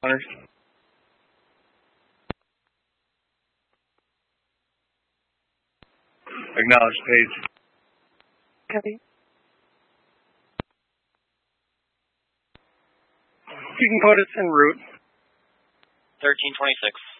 Hunters. Acknowledge page. Copy. You can put us en route. 1326.